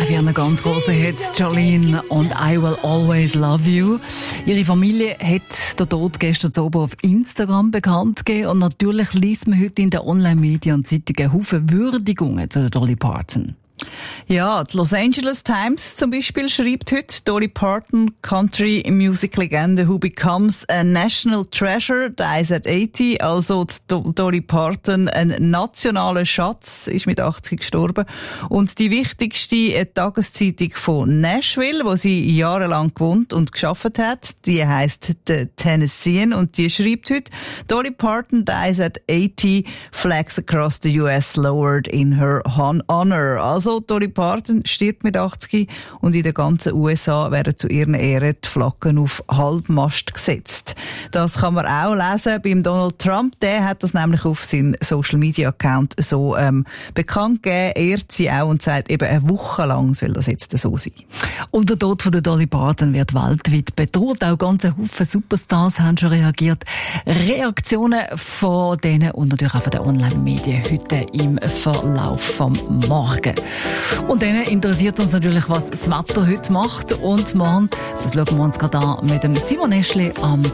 Für einen ganz grossen Hit, Jolene und I Will Always Love You. Ihre Familie hat den Tod gestern Abend auf Instagram bekannt gegeben und natürlich liest man heute in den Online-Medien und Zeitungen Haufen Würdigungen zu Dolly Parton. Ja, die Los Angeles Times zum Beispiel schreibt heute, Dolly Parton, Country Music Legende who becomes a national treasure, dies at 80. Also die Dolly Parton, ein nationaler Schatz, ist mit 80 gestorben. Und die wichtigste Tageszeitung von Nashville, wo sie jahrelang gewohnt und geschafft hat, die heisst The Tennessean und die schreibt heute, Dolly Parton dies at 80, flags across the US lowered in her honor. Also Dolly Parton stirbt mit 80 und in den ganzen USA werden zu ihren Ehren die Flaggen auf Halbmast gesetzt. Das kann man auch lesen beim Donald Trump. Der hat das nämlich auf seinem Social Media Account so bekannt gegeben. Er ehrt sie auch und sagt, eben eine Woche lang soll das jetzt so sein. Und der Tod von der Dolly Parton wird weltweit bedroht. Auch ganze Haufen Superstars haben schon reagiert. Reaktionen von denen und natürlich auch von den Online-Medien heute im Verlauf vom Morgen. Und dann interessiert uns natürlich, was das Wetter heute macht. Und morgen, das schauen wir uns gerade an mit dem Simon Eschli am